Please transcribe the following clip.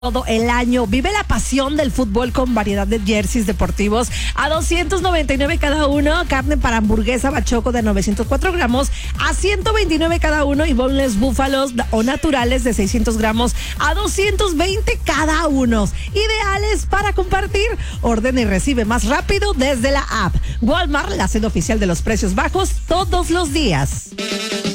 todo el año. Vive la pasión del fútbol con variedad de jerseys deportivos a $299 cada uno, carne para hamburguesa bachoco de 904 gramos a $129 cada uno y boneless búfalos o naturales de 600 gramos a $220 cada uno. Ideales para compartir. Ordena y recibe más rápido desde la app. Walmart, la sede oficial de los precios bajos todos los días.